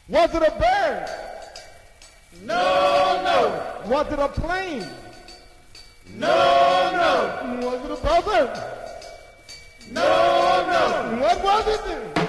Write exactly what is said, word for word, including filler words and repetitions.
Was it a bird? No, no. Was it a plane? No, no. Was it a buzzard? No, no. What was it then?